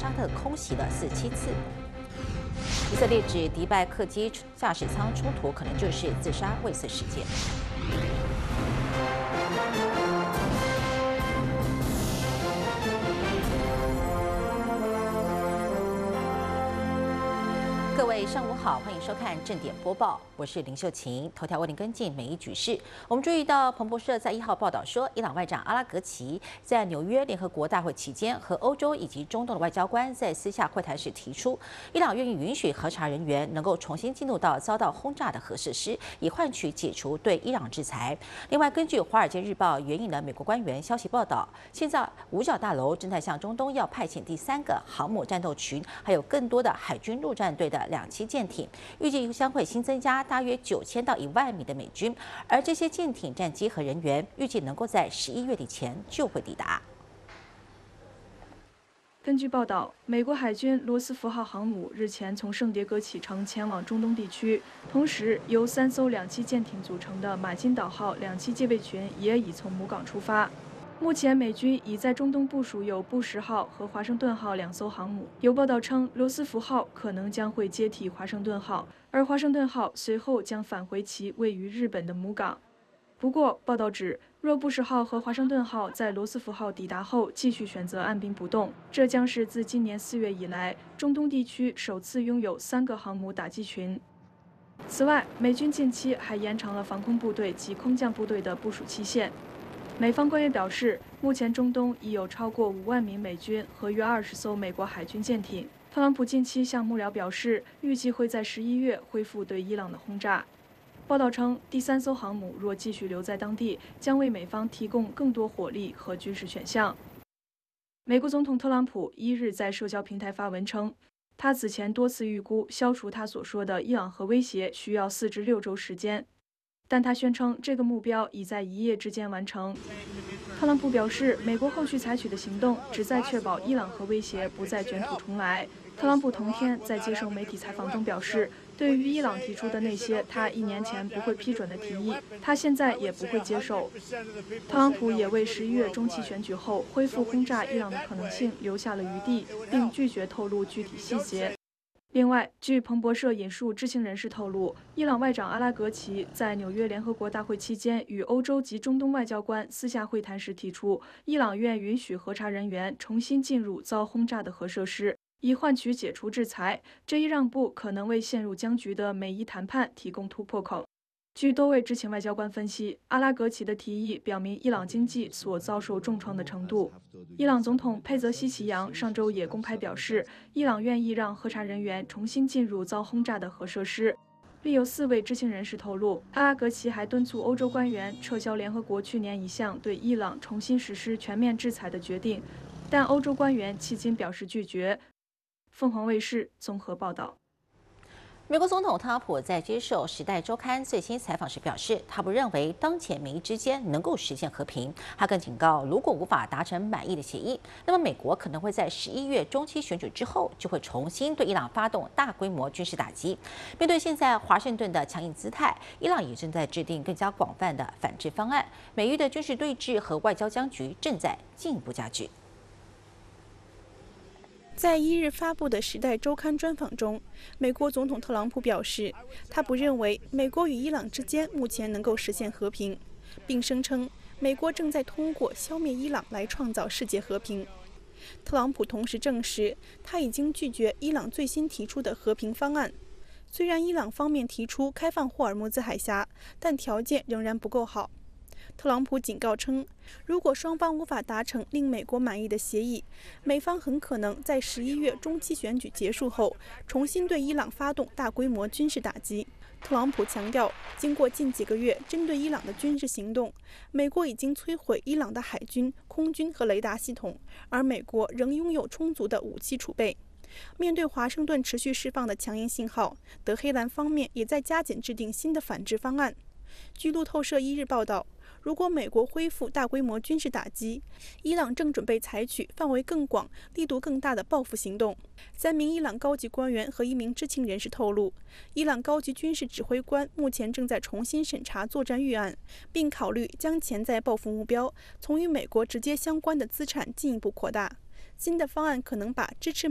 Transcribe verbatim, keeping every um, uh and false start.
沙特空袭了四七次。以色列指迪拜客机驾驶舱冲突可能就是自杀未遂事件。各位上午好，欢迎收看正点播报，我是林秀琴。头条为您跟进每一局势。我们注意到，彭博社在一号报道说，伊朗外长阿拉格齐在纽约联合国大会期间，和欧洲以及中东的外交官在私下会谈时提出，伊朗愿意允许核查人员能够重新进入到遭到轰炸的核设施，以换取解除对伊朗制裁。另外，根据《华尔街日报》援引了美国官员消息报道，现在五角大楼正在向中东要派遣第三个航母战斗群，还有更多的海军陆战队的两栖舰艇，预计将会新增加大约九千到一万名的美军，而这些舰艇战机和人员预计能够在十一月底前就会抵达。 根据报道，美国海军罗斯福号航母日前从圣迭戈启程前往中东地区，同时由三艘两栖舰艇组成的马金岛号两栖戒备群也已从母港出发。目前，美军已在中东部署有布什号和华盛顿号两艘航母。有报道称，罗斯福号可能将会接替华盛顿号，而华盛顿号随后将返回其位于日本的母港。不过，报道指，若布什号和华盛顿号在罗斯福号抵达后继续选择按兵不动，这将是自今年四月以来中东地区首次拥有三个航母打击群。此外，美军近期还延长了防空部队及空降部队的部署期限。美方官员表示，目前中东已有超过五万名美军和约二十艘美国海军舰艇。特朗普近期向幕僚表示，预计会在十一月恢复对伊朗的轰炸。报道称，第三艘航母若继续留在当地，将为美方提供更多火力和军事选项。美国总统特朗普一日在社交平台发文称，他此前多次预估消除他所说的伊朗核威胁需要四至六周时间。但他宣称，这个目标已在一夜之间完成。特朗普表示，美国后续采取的行动旨在确保伊朗核威胁不再卷土重来。特朗普同天在接受媒体采访中表示，对于伊朗提出的那些他一年前不会批准的提议，他现在也不会接受。特朗普也为十一月中期选举后恢复轰炸伊朗的可能性留下了余地，并拒绝透露具体细节。另外，据彭博社引述知情人士透露，伊朗外长阿拉格齐在纽约联合国大会期间与欧洲及中东外交官私下会谈时提出，伊朗愿允许核查人员重新进入遭轰炸的核设施，以换取解除制裁。这一让步可能为陷入僵局的美伊谈判提供突破口。据多位知情外交官分析，阿拉格齐的提议表明伊朗经济所遭受重创的程度。伊朗总统佩泽西奇扬上周也公开表示，伊朗愿意让核查人员重新进入遭轰炸的核设施。另有四位知情人士透露，阿拉格齐还敦促欧洲官员撤销联合国去年一项对伊朗重新实施全面制裁的决定，但欧洲官员迄今表示拒绝。凤凰卫视综合报道。 美国总统特朗普在接受《时代周刊》最新采访时表示，他不认为当前美伊之间能够实现和平。他更警告，如果无法达成满意的协议，那么美国可能会在十一月中期选举之后，就会重新对伊朗发动大规模军事打击。面对现在华盛顿的强硬姿态，伊朗也正在制定更加广泛的反制方案。美伊的军事对峙和外交僵局正在进一步加剧。 在一日发布的《时代周刊》专访中，美国总统特朗普表示，他不认为美国与伊朗之间目前能够实现和平，并声称美国正在通过消灭伊朗来创造世界和平。特朗普同时证实，他已经拒绝伊朗最新提出的和平方案。虽然伊朗方面提出开放霍尔木兹海峡，但条件仍然不够好。特朗普警告称，如果双方无法达成令美国满意的协议，美方很可能在十一月中期选举结束后，重新对伊朗发动大规模军事打击。特朗普强调，经过近几个月针对伊朗的军事行动，美国已经摧毁伊朗的海军、空军和雷达系统，而美国仍拥有充足的武器储备。面对华盛顿持续释放的强硬信号，德黑兰方面也在加紧制定新的反制方案。据路透社一日报道，如果美国恢复大规模军事打击，伊朗正准备采取范围更广、力度更大的报复行动。三名伊朗高级官员和一名知情人士透露，伊朗高级军事指挥官目前正在重新审查作战预案，并考虑将潜在报复目标从与美国直接相关的资产进一步扩大。新的方案可能把支持